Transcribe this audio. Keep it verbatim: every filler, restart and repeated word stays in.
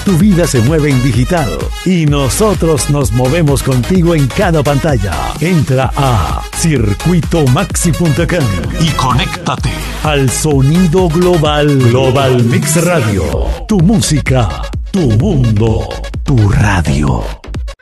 Tu vida se mueve en digital y nosotros nos movemos contigo en cada pantalla. Entra a circuito maxi punto com y conéctate al sonido global. Global Mix Radio. Tu música, tu mundo, tu radio.